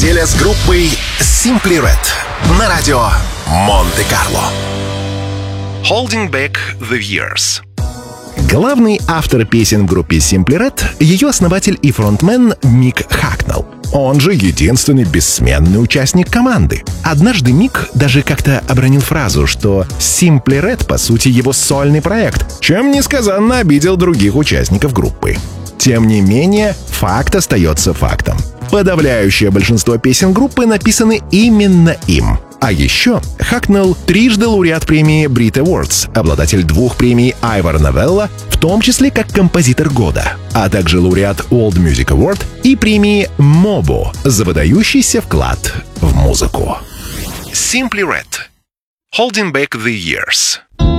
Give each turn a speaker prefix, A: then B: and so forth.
A: Неделя с группой Simply Red на радио Монте-Карло. Holding Back the Years. Главный автор песен в группе Simply Red — ее основатель и фронтмен Мик Хакнелл. Он же единственный бессменный участник команды. Однажды Мик даже как-то обронил фразу, что Simply Red по сути его сольный проект, чем несказанно обидел других участников группы. Тем не менее, факт остается фактом. Подавляющее большинство песен группы написаны именно им. А еще Хакнелл трижды лауреат премии Brit Awards, обладатель 2 премий Ivor Novello, в том числе как композитор года, а также лауреат World Music Award и премии MOBO за выдающийся вклад в музыку. Simply Red. Holding Back the Years.